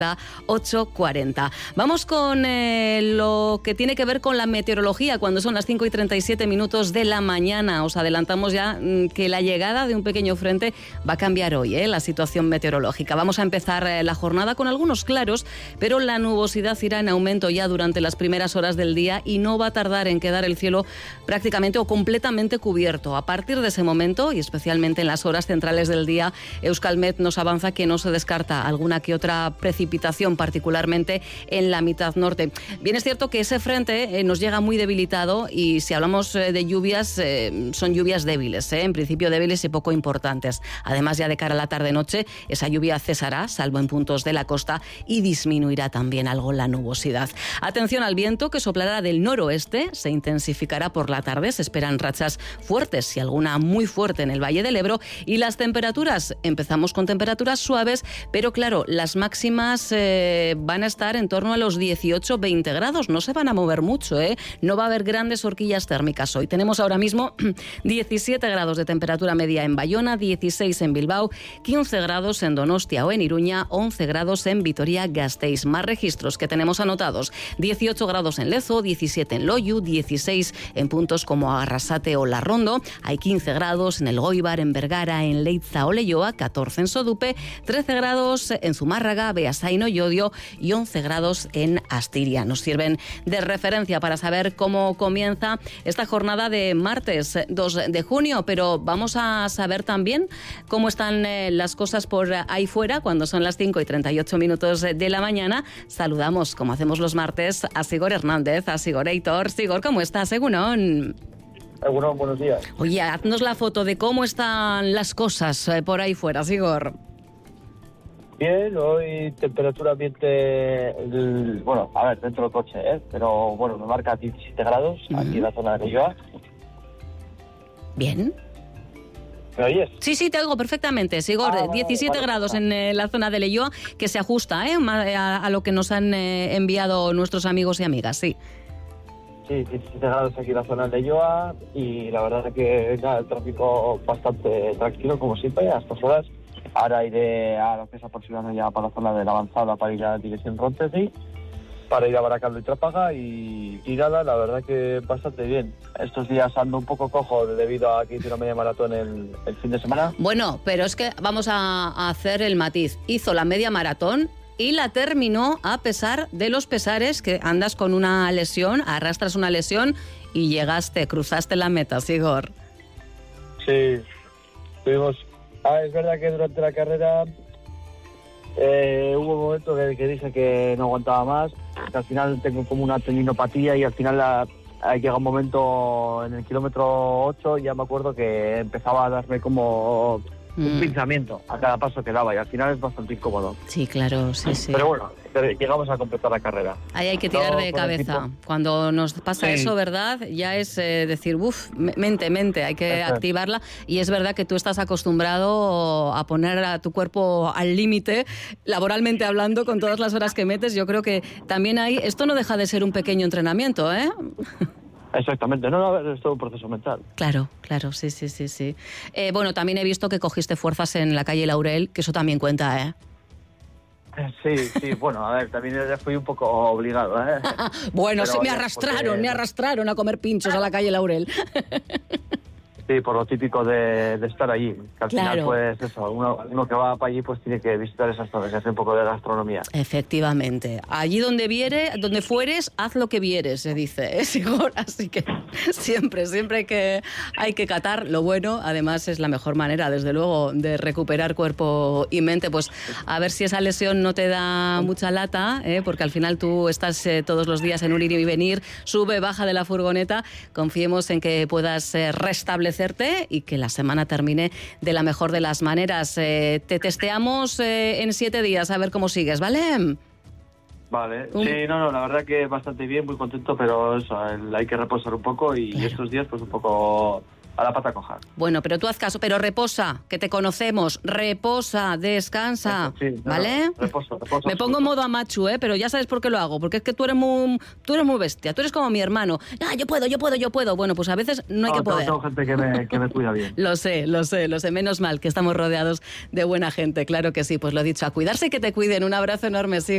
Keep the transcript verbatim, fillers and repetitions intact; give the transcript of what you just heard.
ocho cuarenta. Vamos con eh, lo que tiene que ver con la meteorología, cuando son las cinco y treinta y siete minutos de la mañana. Os adelantamos ya mm, que la llegada de un pequeño frente va a cambiar hoy eh, la situación meteorológica. Vamos a empezar eh, la jornada con algunos claros, pero la nubosidad irá en aumento ya durante las primeras horas del día y no va a tardar en quedar el cielo prácticamente o completamente cubierto. A partir de ese momento, y especialmente en las horas centrales del día, Euskalmet nos avanza que no se descarta alguna que otra precipitación, particularmente en la mitad norte. Bien, es cierto que ese frente eh, nos llega muy debilitado y si hablamos eh, de lluvias, eh, son lluvias débiles, eh, en principio débiles y poco importantes. Además, ya de cara a la tarde-noche, esa lluvia cesará, salvo en puntos de la costa, y disminuirá también algo la nubosidad. Atención al viento, que soplará del noroeste, se intensificará por la tarde, se esperan rachas fuertes y alguna muy fuerte en el Valle del Ebro, y las temperaturas, empezamos con temperaturas suaves, pero claro, las máximas Eh, van a estar en torno a los dieciocho veinte grados, no se van a mover mucho, ¿eh? No va a haber grandes horquillas térmicas hoy. Tenemos ahora mismo diecisiete grados de temperatura media en Bayona, dieciséis en Bilbao, quince grados en Donostia o en Iruña, once grados en Vitoria-Gasteiz. Más registros que tenemos anotados: dieciocho grados en Lezo, diecisiete en Loiu, dieciséis en puntos como Arrasate o Larrondo, hay quince grados en El Goibar, en Vergara, en Leitza o Leioa, catorce en Sodupe, trece grados en Zumárraga, Beasain y Llodio y once grados en Astiria. Nos sirven de referencia para saber cómo comienza esta jornada de martes dos de junio, pero vamos a saber también cómo están eh, las cosas por ahí fuera cuando son las cinco y treinta y ocho minutos de la mañana. Saludamos, como hacemos los martes, a Sigor Hernández, a Sigor Eitor. Sigor, ¿cómo estás? Egunon. Egunon, buenos días. Oye, haznos la foto de cómo están las cosas eh, por ahí fuera, Sigor. Bien, hoy temperatura ambiente, el, bueno, a ver, dentro del coche, ¿eh? Pero bueno, me marca diecisiete grados uh-huh. aquí en la zona de Leioa. Bien. ¿Me oyes? Sí, sí, te oigo perfectamente, Sigor. Ah, diecisiete vale, grados vale. en eh, la zona de Leioa, que se ajusta ¿eh? a, a lo que nos han eh, enviado nuestros amigos y amigas, sí. Sí, diecisiete grados aquí en la zona de Leioa y la verdad es que nada, el tráfico bastante tranquilo, como siempre, a estas horas. Ahora iré a lo que es aproximadamente ya para la zona de la avanzada para ir a la dirección Rontegi, para ir a Baracaldo y Trápaga y, y nada, la verdad que bastante bien. Estos días ando un poco cojo debido a que hice una media maratón el, el fin de semana. Bueno, pero es que vamos a, a hacer el matiz. Hizo la media maratón y la terminó a pesar de los pesares, que andas con una lesión, arrastras una lesión y llegaste, cruzaste la meta, Sigor. Sí, tuvimos... Ah, es verdad que durante la carrera eh, hubo un momento que, que dije que no aguantaba más, que al final tengo como una tendinopatía y al final la, llega un momento en el kilómetro ocho y ya me acuerdo que empezaba a darme como mm. un pinzamiento a cada paso que daba y al final es bastante incómodo. Sí, claro, sí, sí. Pero bueno, llegamos a completar la carrera. Ahí hay que tirar de cabeza. Cuando nos pasa sí. eso, ¿verdad? Ya es eh, decir, uff, mente, mente, hay que eso activarla. Es. Y es verdad que tú estás acostumbrado a poner a tu cuerpo al límite, laboralmente hablando, con todas las horas que metes. Yo creo que también hay, esto no deja de ser un pequeño entrenamiento, ¿eh? Exactamente, no, no, es todo un proceso mental. Claro, claro, sí, sí, sí, sí. Eh, bueno, también he visto que cogiste fuerzas en la calle Laurel, que eso también cuenta, ¿eh? Sí, sí, bueno, a ver, también fui un poco obligado, ¿eh? Bueno, sí, me arrastraron, porque... me arrastraron a comer pinchos a la calle Laurel. Sí, por lo típico de, de estar allí. Que al claro. final, pues eso, uno, uno que va para allí pues tiene que visitar esas zonas y hacer un poco de gastronomía. Efectivamente. Allí donde viere, donde fueres, haz lo que vieres, se dice, ¿eh, Sigor? Así que siempre, siempre hay que, hay que catar lo bueno. Además, es la mejor manera, desde luego, de recuperar cuerpo y mente. Pues a ver si esa lesión no te da mucha lata, ¿eh? Porque al final tú estás eh, todos los días en un ir y venir, sube, baja de la furgoneta. Confiemos en que puedas eh, restablecer y que la semana termine de la mejor de las maneras. Eh, te testeamos eh, en siete días a ver cómo sigues, ¿vale? Vale, ¿Un? sí, no, no, la verdad que bastante bien, muy contento, pero eso, el, hay que reposar un poco y claro. estos días pues un poco a la pata coja. Bueno, pero tú haz caso, pero reposa, que te conocemos, reposa, descansa, Eso sí, no, ¿vale? No, reposo, reposo. Me pongo en modo amachu, ¿eh? Pero ya sabes por qué lo hago, porque es que tú eres muy, tú eres muy bestia, tú eres como mi hermano. Ah, yo puedo, yo puedo, yo puedo. Bueno, pues a veces no hay no, que poder. Tengo gente que me, que me cuida bien. Lo sé, lo sé, lo sé. Menos mal que estamos rodeados de buena gente, claro que sí. Pues lo dicho, a cuidarse y que te cuiden. Un abrazo enorme, sí.